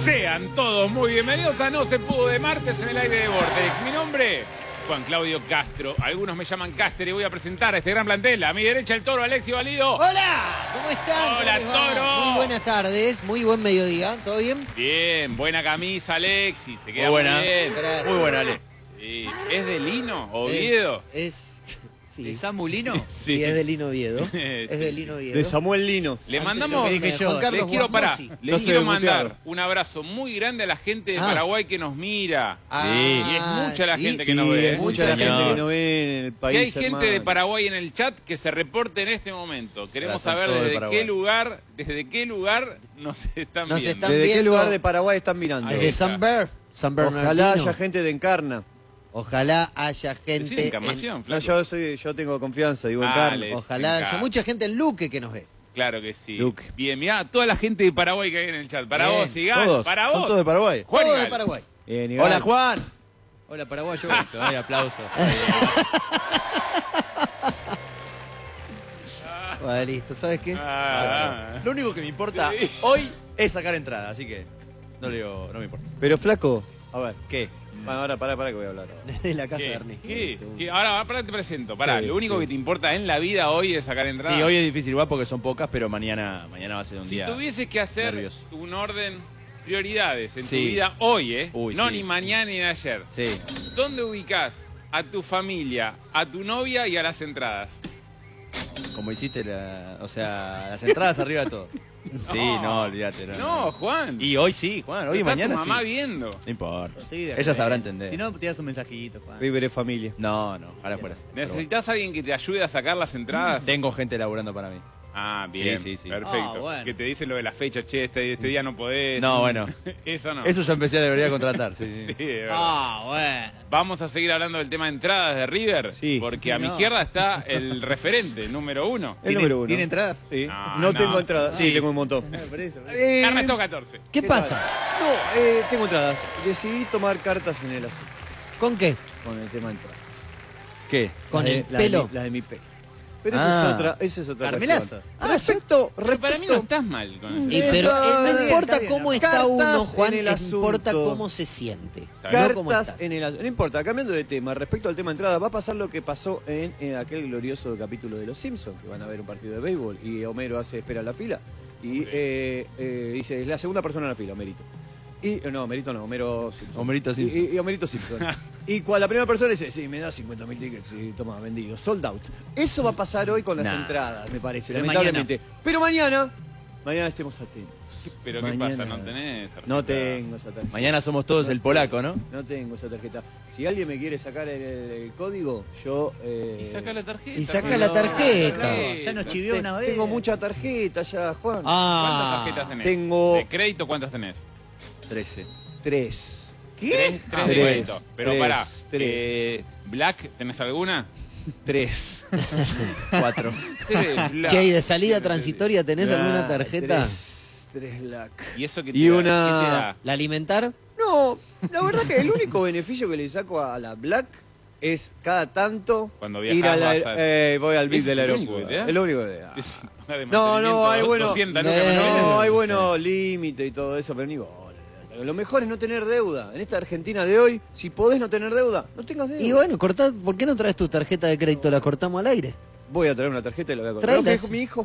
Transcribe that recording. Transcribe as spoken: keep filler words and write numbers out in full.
Sean todos muy bienvenidos a No se pudo de martes en el aire de Vortex. Mi nombre, Juan Claudio Castro. Algunos me llaman Caster y voy a presentar a este gran plantel. A mi derecha el Toro Alexio Valido. ¡Hola! ¿Cómo están? ¡Hola, ¿Cómo les va? Toro! Muy buenas tardes, muy buen mediodía. ¿Todo bien? Bien, buena camisa, Alexis. Te queda Muy muy, buena. bien. Gracias. Muy buena, Ale. Sí. ¿Es de Lino, Oviedo? Es... es sí. ¿De Samu Lino? Sí, es de Lino Oviedo. Sí, Es sí, de sí. Lino Oviedo. De Samuel Lino. Le Antes mandamos, lo que dije yo, les Carlos quiero, pará, Guasmosi. les No sé quiero mutear. mandar un abrazo muy grande a la gente de Ah. Paraguay que nos mira. Ah, Y es mucha la sí. gente que nos ve. es mucha la Señor. gente que no ve en el país. Si hay gente de hermano. Paraguay en el chat, que se reporte en este momento. Queremos Gracias a saber todo el desde Paraguay. qué lugar, desde qué lugar nos están Nos viendo. están ¿Desde qué viendo. lugar de Paraguay están mirando? Ahí De está. San Ber, San Bernardino. Ojalá haya gente de Encarna. Ojalá haya gente. Decir encarnación, No, flaco. yo, soy, yo tengo confianza, digo Ah, Encarna. le- en- ojalá haya Encarna. mucha gente en Luque que nos ve. Claro que sí. Luke. Bien, mirá, toda la gente de Paraguay que hay en el chat. Para Bien. vos, Sigal. Todos, Para son vos. todos de Paraguay. Juan Todo de Igal. Paraguay. Bien, igual. Hola Juan. Hola paraguayo. Ay, aplauso. Bueno, listo, ¿sabes qué? Ah, Lo único que me importa Sí. hoy es sacar entrada, así que no le digo, no me importa. Pero flaco, a ver. ¿Qué? Bueno, ahora pará, pará que voy a hablar. ahora. Desde la casa ¿Qué? de Ernie. ¿Qué? Segundo. ¿Qué? Ahora, ahora te presento. Pará, Sí, lo único sí. que te importa en la vida hoy es sacar entrada. Sí, hoy es difícil igual porque son pocas, pero mañana, mañana va a ser un Si día. tuvieses que hacer nervioso. un orden, prioridades en tu Sí. vida hoy, ¿eh? Uy, no sí. ni mañana ni ayer. Sí. ¿Dónde ubicás a tu familia, a tu novia y a las entradas? Como hiciste la. O sea, las entradas arriba de todo. Sí, no, olvídate. No, No, Juan. Y hoy sí, Juan, hoy y Está mañana tu mamá sí. viendo. No importa. Sí, de Ella repente. sabrá entender. Si no, tiras un mensajito, Juan. Viveré familia. No, no, ojalá fuera así. Pero ¿Necesitas a alguien que te ayude a sacar las entradas? bueno. Tengo gente laburando para mí. Ah, bien. Sí, sí, sí. Perfecto. Ah, bueno. Que te dice lo de la fecha, che, este, este día no podés. No, bueno. Eso no. Eso yo empecé a debería contratar. Sí, sí. Sí, de verdad. Ah, bueno. Vamos a seguir hablando del tema de entradas de River. Sí. Porque a mi No. izquierda está el referente, número uno. El ¿Tiene- número uno. ¿Tiene entradas? Sí. No, No, no. tengo entradas. Sí, tengo un montón. Por eso. Eh, Ernesto catorce. ¿Qué ¿qué pasa? tal? No, eh, tengo entradas. Decidí tomar cartas en el asunto. ¿Con qué? Con el tema de entradas. ¿Qué? ¿Con Las de- el las de pelo? mi- Las de mi pelo. Pero Ah. esa es otra, esa es otra Carmelazo. cuestión. Respecto, Pero para mí no estás mal con eso. Y pero eh, no Está importa bien, cómo está está bien. uno, Cartas Juan, en el importa asunto. cómo se siente. bien. No cómo Cartas estás. en el asunto. No importa, cambiando de tema, respecto al tema de entrada, va a pasar lo que pasó en, en aquel glorioso capítulo de Los Simpsons, que van a ver un partido de béisbol y Homero hace espera en la fila y eh, eh, dice, es la segunda persona en la fila, Homerito. Y, eh, no, Homerito no, Homero Simpson. Homerito Simpson. Y, y- y Homerito Simpson. y cuando la primera persona dice, sí, me da cincuenta mil tickets, y toma, vendido, sold out. Eso va a pasar hoy con las Nah. entradas, me parece, Pero lamentablemente. Pero mañana, mañana estemos atentos. Pero ¿qué Mañana. pasa? ¿No tenés tarjeta? No tengo esa tarjeta. Mañana somos todos el polaco, ¿no? No tengo esa tarjeta. Si alguien me quiere sacar el, el código, yo... eh, Y saca la tarjeta. Y saca hermano. la tarjeta. Sí. Ya nos te- chivió una vez. Tengo mucha tarjeta ya, Juan. Ah, ¿Cuántas tarjetas tenés? tengo- ¿De crédito cuántas tenés? trece. Tres. Tres, tres de Tres, crédito. Pero tres, pará, tres. eh, ¿Black tenés alguna? Tres. Cuatro. Tres, Black. che, ¿y de salida transitoria tenés Ah, alguna tarjeta? Tres, tres black. ¿Y eso que te Y da? una- ¿Qué te da? ¿La alimentar? No, la verdad que el único beneficio que le saco a la black es cada tanto Cuando ir viajás al vas aer- a- eh, voy al B I ¿Ese C del es el único aeropuerto. que te da? Es lo único que te da. Es una de No, no, hay mantenimiento, bueno. doscientas lucas Eh, mensuales. No, hay bueno límite y todo eso, pero ni bola. Lo mejor es no tener deuda. En esta Argentina de hoy, si podés no tener deuda, no tengas deuda. Y bueno, cortá, ¿por qué no traes tu tarjeta de crédito? La cortamos al aire. Voy a traer una tarjeta y la voy a cortar. Tráela. Lo que mi hijo